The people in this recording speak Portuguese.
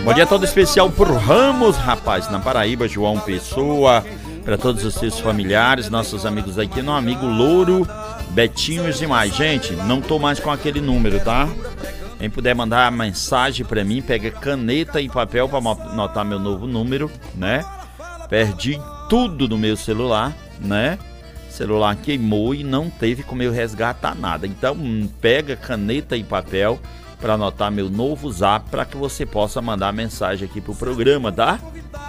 Bom dia todo especial por Ramos, rapaz, na Paraíba, João Pessoa, para todos os seus familiares, nossos amigos aqui, no amigo Louro, Betinho e demais. Gente, não tô mais com aquele número, tá? Quem puder mandar mensagem pra mim, pega caneta e papel pra anotar meu novo número, né? Perdi tudo no meu celular, né? O celular queimou e não teve como eu resgatar nada. Então, pega caneta e papel para anotar meu novo zap para que você possa mandar mensagem aqui pro programa, tá?